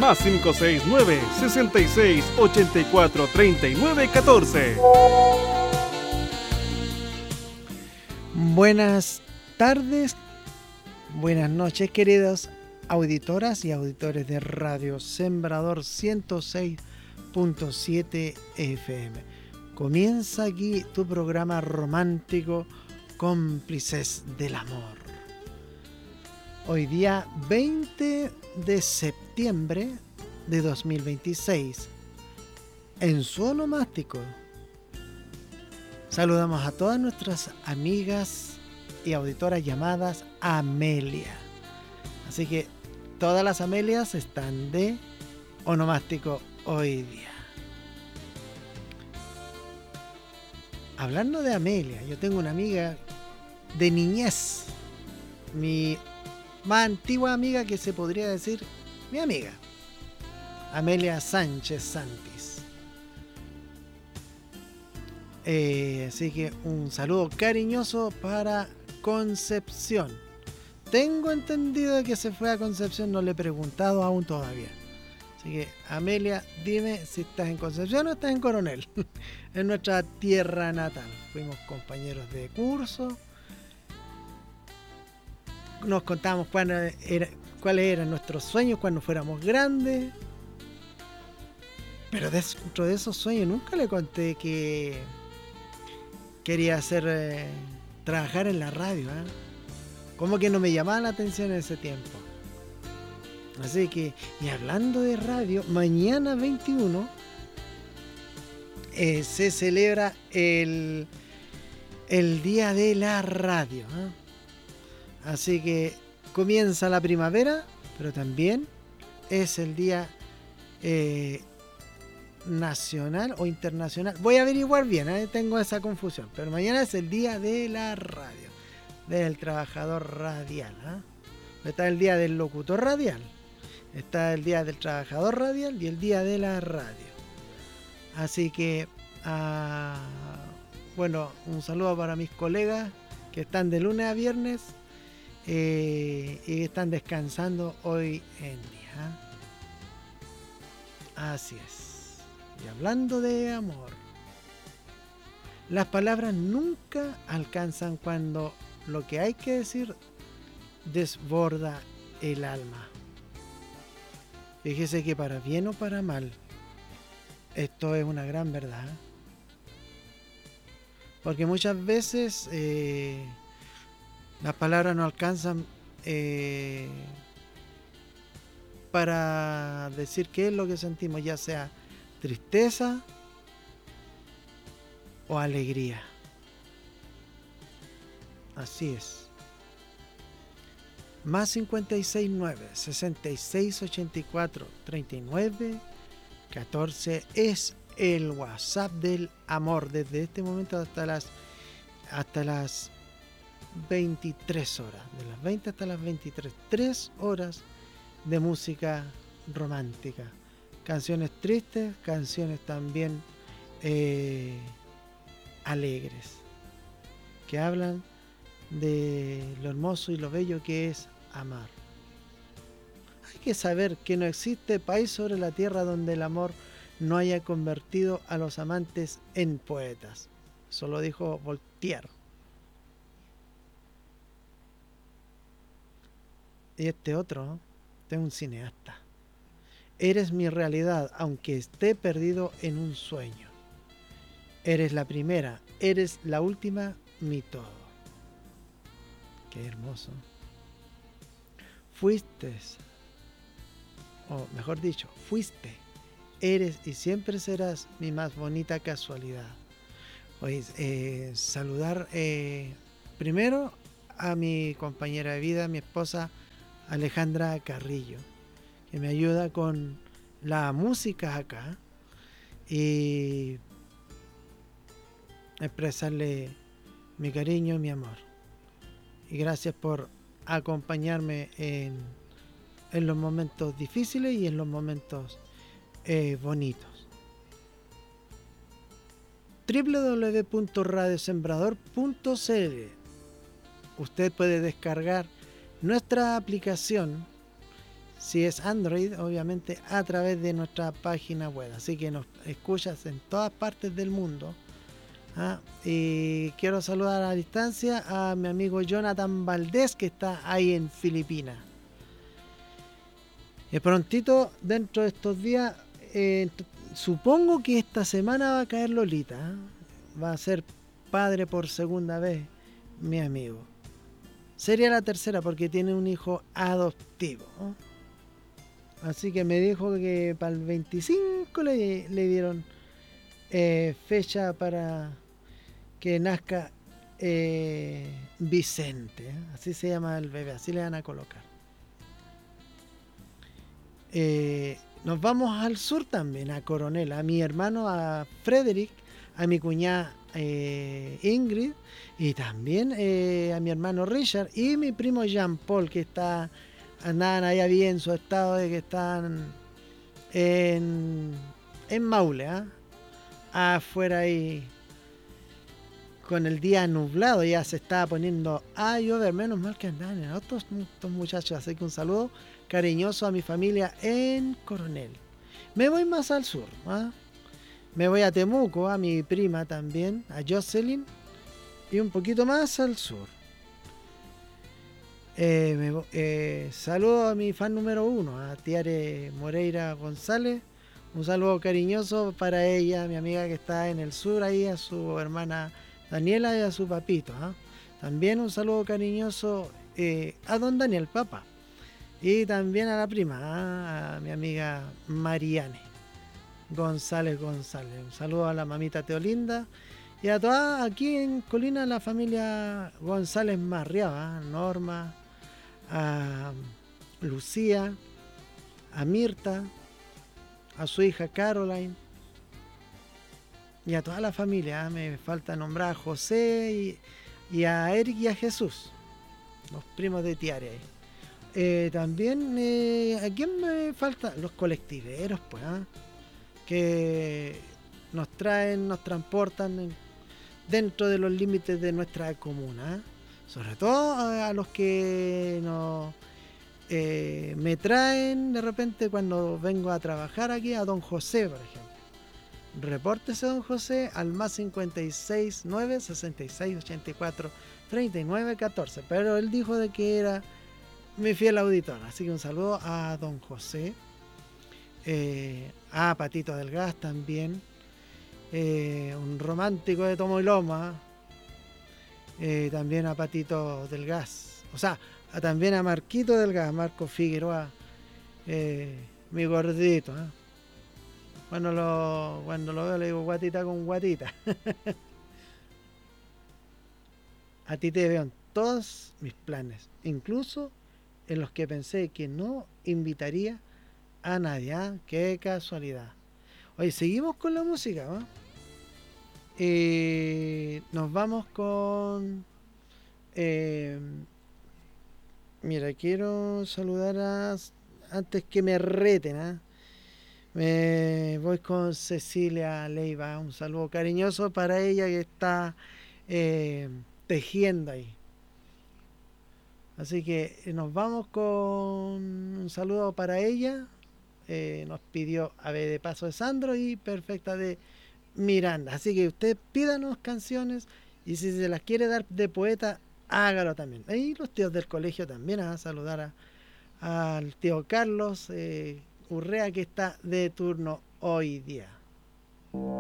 Más 569-6684-3914. Buenas tardes, buenas noches, queridas auditoras y auditores de Radio Sembrador 106.7 FM. Comienza aquí tu programa romántico Cómplices del Amor. Hoy día 20 de septiembre de 2026, en su onomástico. Saludamos a todas nuestras amigas y auditoras llamadas Amelia. Así que todas las Amelias están de onomástico hoy día. Hablando de Amelia, yo tengo una amiga de niñez, mi más antigua amiga, que se podría decir mi amiga, Amelia Sánchez Santis. Así que un saludo cariñoso para Concepción. Tengo entendido que se fue a Concepción, no le he preguntado aún todavía. Así que Amelia, dime si estás en Concepción o estás en Coronel, en nuestra tierra natal. Fuimos compañeros de curso. Nos contamos cuáles eran nuestros sueños cuando fuéramos grandes. Pero dentro de esos sueños nunca le conté que quería trabajar en la radio. Como que no me llamaba la atención en ese tiempo. Así que, y hablando de radio, mañana 21 se celebra el Día de la Radio. Así que comienza la primavera, pero también es el día nacional o internacional. Voy a averiguar bien, tengo esa confusión. Pero mañana es el Día de la Radio, del trabajador radial. Está el Día del Locutor Radial, está el Día del Trabajador Radial y el Día de la Radio. Así que, bueno, un saludo para mis colegas que están de lunes a viernes. Y están descansando hoy en día. Así es. Y hablando de amor, las palabras nunca alcanzan cuando lo que hay que decir desborda el alma. Fíjese que para bien o para mal, esto es una gran verdad. Porque muchas veces las palabras no alcanzan para decir qué es lo que sentimos, ya sea tristeza o alegría. Así es. Más 569-6684-3914 es el WhatsApp del amor. Desde este momento hasta las 23 horas, de las 20 hasta las 23, 3 horas de música romántica, canciones tristes, canciones también alegres, que hablan de lo hermoso y lo bello que es amar. Hay que saber que no existe país sobre la tierra donde el amor no haya convertido a los amantes en poetas. Eso lo dijo Voltaire. Y este otro es un cineasta. Eres mi realidad, aunque esté perdido en un sueño. Eres la primera, eres la última, mi todo. Qué hermoso. Fuiste, o mejor dicho, fuiste, eres y siempre serás mi más bonita casualidad. Oye, saludar primero a mi compañera de vida, mi esposa Alejandra Carrillo, que me ayuda con la música acá, y expresarle mi cariño y mi amor. Y gracias por acompañarme en los momentos difíciles y en los momentos bonitos. www.radiosembrador.cl. Usted puede descargar nuestra aplicación si es Android, obviamente a través de nuestra página web. Así que nos escuchas en todas partes del mundo. Y quiero saludar a la distancia a mi amigo Jonathan Valdés, que está ahí en Filipinas. Prontito, dentro de estos días, supongo que esta semana va a caer Lolita. Va a ser padre por segunda vez, mi amigo. Sería la tercera porque tiene un hijo adoptivo. Así que me dijo que para el 25 le dieron fecha para que nazca Vicente. Así se llama el bebé, así le van a colocar. Nos vamos al sur también, a Coronel, a mi hermano, a Frederick, a mi cuñada Ingrid, y también a mi hermano Richard y mi primo Jean Paul, que andaban ahí bien en su estado de que están en Maule, afuera ahí con el día nublado, ya se estaba poniendo a llover, menos mal que andaban en autos estos muchachos. Así que un saludo cariñoso a mi familia en Coronel. Me voy más al sur, me voy a Temuco, a mi prima también, a Jocelyn, y un poquito más al sur. Saludo a mi fan número 1, a Tiare Moreira González. Un saludo cariñoso para ella, mi amiga que está en el sur, ahí a su hermana Daniela y a su papito. También un saludo cariñoso a don Daniel Papa. Y también a la prima, a mi amiga Mariane González. Un saludo a la mamita Teolinda. Y a toda aquí en Colina la familia González Marriaba, Norma, a Lucía, a Mirta, a su hija Caroline y a toda la familia. Me falta nombrar a José y a Eric y a Jesús, los primos de Tiare. También, ¿a quién me falta? Los colectiveros, pues, que nos traen, nos transportan dentro de los límites de nuestra comuna. Sobre todo a los que me traen de repente cuando vengo a trabajar aquí, a don José, por ejemplo. Repórtese, don José, al más 56 9 66 84 39 14. Pero él dijo de que era mi fiel auditor. Así que un saludo a don José, a Patito del Gas también, un romántico de Tomo y Loma, también a Patito del Gas, o sea, también a Marquito del Gas, Marco Figueroa, mi gordito. Cuando lo veo le digo guatita con guatita. A ti te veo en todos mis planes, incluso en los que pensé que no invitaría a nadie. Qué casualidad. Oye, seguimos con la música, ¿no? Nos vamos con mira, quiero saludar antes que me reten, me voy con Cecilia Leiva. Un saludo cariñoso para ella que está tejiendo ahí. Así que nos vamos con un saludo para ella. Nos pidió Ave de Paso de Sandro y Perfecta de Miranda. Así que usted pídanos canciones y si se las quiere dar de poeta, hágalo también. Ahí los tíos del colegio también, a saludar al tío Carlos Urrea, que está de turno hoy día.